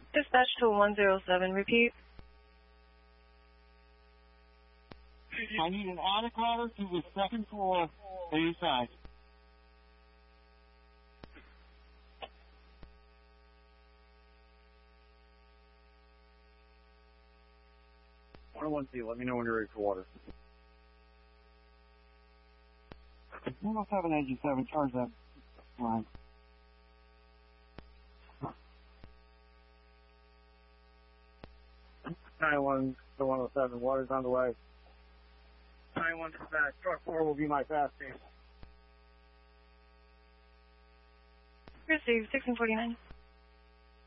Dispatch to 107, repeat. I need an attic ladder to the second floor, A side. C, let me know when you're ready for water. 107 Engine 7, charge that line. 91 to 107, water's on the way. 91 dispatch, truck 4 will be my fast team. Received, 1649.